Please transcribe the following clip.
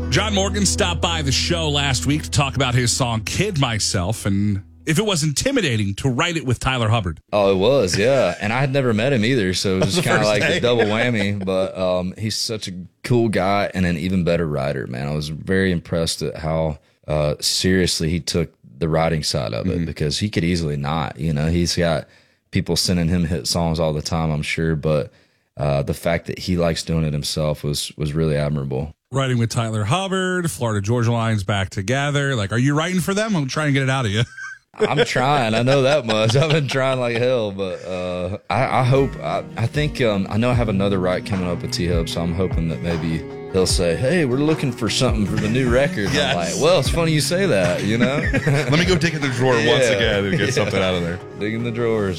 John Morgan stopped by the show last week to talk about his song Kid Myself and if it was intimidating to write it with Tyler Hubbard. Oh, it was, yeah. And I had never met him either, so it was just kind of like a double whammy. But he's such a cool guy and an even better writer, man. I was very impressed at how seriously he took the writing side of it because he could easily not. You know, he's got people sending him hit songs all the time, I'm sure. But the fact that he likes doing it himself was really admirable. Writing with Tyler Hubbard, Florida Georgia Line's back together. Like, are you writing for them? I'm trying to get it out of you. I'm trying. I know that much. I've been trying like hell, but I hope. I think I know I have another write coming up with T-Hub, so I'm hoping that maybe they'll say, "Hey, we're looking for something for the new record." Yes. I'm like, well, it's funny you say that. You know, Let me go dig in the drawer once again and get something out of there. Dig in the drawers.